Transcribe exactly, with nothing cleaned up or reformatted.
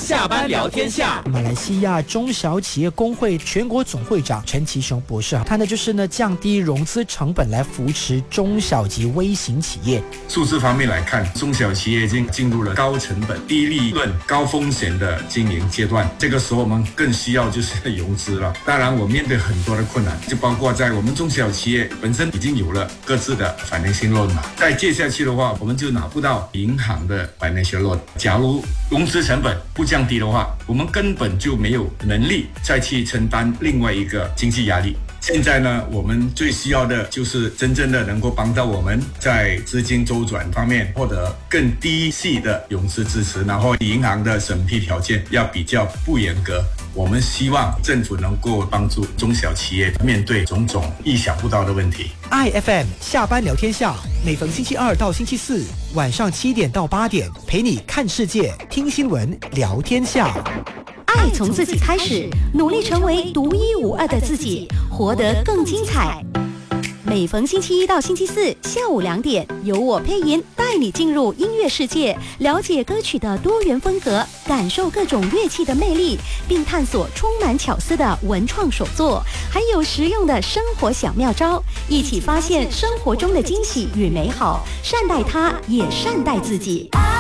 下班聊天下。 马来西亚中小企业工会全国总会长陈其雄博士，他呢就是呢降低融资成本来扶持中小及微型企业。 数字方面来看，中小企业已经进入了高成本、低利润、高风险的经营阶段，这个时候我们更需要就是融资了。当然，我面对很多的困难，就包括在我们中小企业本身已经有了各自的 financial loan 嘛，再接下去的话，我们就拿不到银行的 financial loan。假如融资成本不降低的话，我们根本就没有能力再去承担另外一个经济压力。现在呢，我们最需要的就是真正的能够帮到我们在资金周转方面获得更低息的融资支持，然后银行的审批条件要比较不严格。我们希望政府能够帮助中小企业面对种种意想不到的问题。 I F M 下班聊天下，每逢星期二到星期四晚上七点到八点，陪你看世界、听新闻、聊天下。 爱从自己开始，努力成为独一无二的自己，活得更精彩。每逢星期一到星期四下午两点，由我配音带你进入音乐世界，了解歌曲的多元风格，感受各种乐器的魅力，并探索充满巧思的文创手作，还有实用的生活小妙招，一起发现生活中的惊喜与美好，善待它，也善待自己。